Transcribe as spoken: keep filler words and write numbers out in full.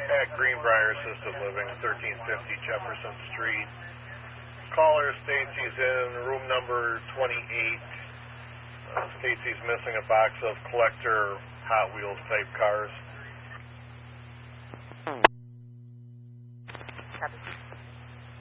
At Greenbrier Assisted Living, thirteen fifty Jefferson Street. Caller Stacy's in room number twenty-eight. Uh, Stacy's missing a box of collector Hot Wheels type cars.